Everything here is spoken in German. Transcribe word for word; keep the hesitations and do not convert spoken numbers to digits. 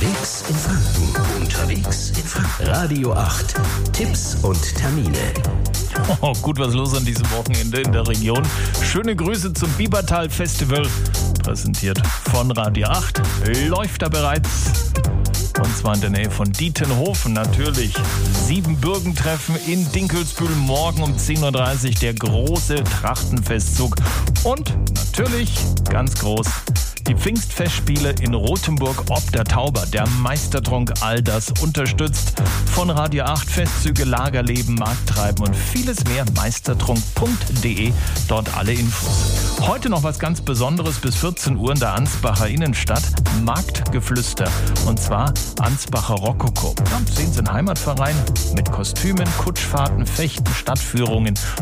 Unterwegs in Franken. Unterwegs in Franken. Radio acht. Tipps und Termine. Oh, gut was los an diesem Wochenende in der Region. Schöne Grüße zum Biebertal Festival. Präsentiert von Radio acht. Läuft da bereits. Und zwar in der Nähe von Dietenhofen natürlich. Siebenbürgen-Treffen in Dinkelsbühl. Morgen um zehn Uhr dreißig der große Trachtenfestzug. Und natürlich ganz groß die Pfingstfestspiele in Rothenburg ob der Tauber. Der Meistertrunk, all das unterstützt von Radio acht. Festzüge, Lagerleben, Markttreiben und vieles mehr. meistertrunk punkt de, dort alle Infos. Heute noch was ganz Besonderes bis vierzehn Uhr in der Ansbacher Innenstadt. Marktgeflüster. Und zwar Ansbacher Rokoko. Ja, sehen Sie einen Heimatverein mit Kostümen, Kutschfahrten, Fechten, Stadtführungen